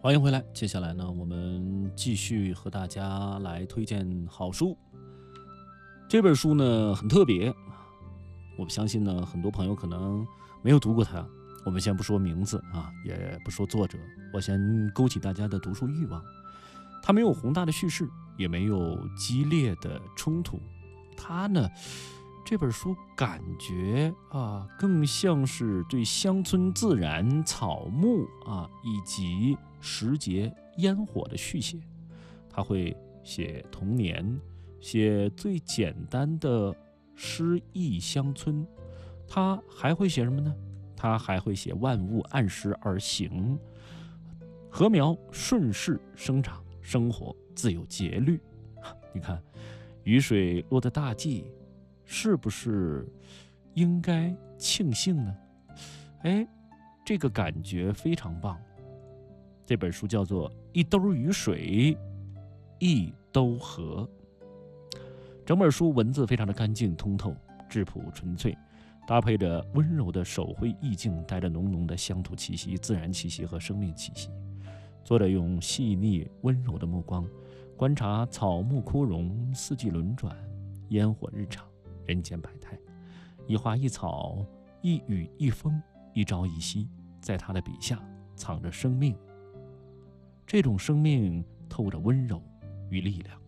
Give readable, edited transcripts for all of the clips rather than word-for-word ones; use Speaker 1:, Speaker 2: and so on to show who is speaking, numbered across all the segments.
Speaker 1: 欢迎回来。接下来呢，我们继续和大家来推荐好书。这本书呢很特别，我相信呢很多朋友可能没有读过它。我们先不说名字啊，也不说作者，我先勾起大家的读书欲望。它没有宏大的叙事，也没有激烈的冲突。它呢，这本书感觉更像是对乡村自然、草木以及时节烟火的续写。他会写童年，写最简单的诗意乡村。他还会写什么呢？他还会写万物按时而行，禾苗顺势生长，生活自有节律。你看，雨水落的大地，是不是应该庆幸呢？这个感觉非常棒。这本书叫做《一兜雨水一兜禾》，整本书文字非常的干净通透，质朴纯粹，搭配着温柔的手绘意境，带着浓浓的乡土气息、自然气息和生命气息。作者用细腻温柔的目光观察草木枯荣、四季轮转、烟火日常、人间百态，一花一草，一雨一风，一朝一夕，在他的笔下藏着生命。这种生命透着温柔与力量。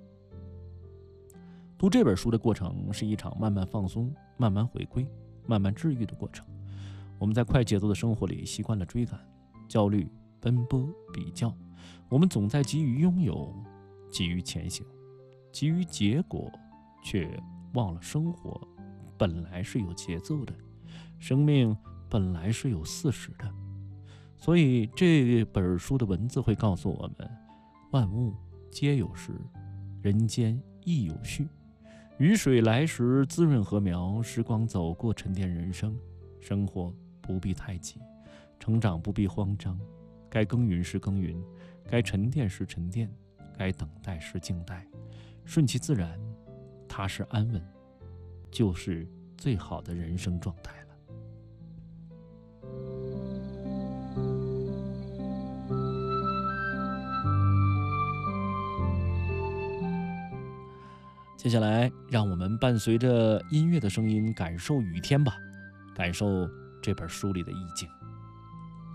Speaker 1: 读这本书的过程是一场慢慢放松、慢慢回归、慢慢治愈的过程。我们在快节奏的生活里习惯了追赶、焦虑、奔波、比较，我们总在急于拥有，急于前行，急于结果，却忘了生活本来是有节奏的，生命本来是有四时的。所以这本书的文字会告诉我们，万物皆有时，人间亦有序。雨水来时滋润禾苗，时光走过沉淀人生。生活不必太急，成长不必慌张，该耕耘时耕耘，该沉淀时沉淀，该等待时静待，顺其自然，踏实安稳，就是最好的人生状态了。接下来让我们伴随着音乐的声音感受雨天吧，感受这本书里的意境。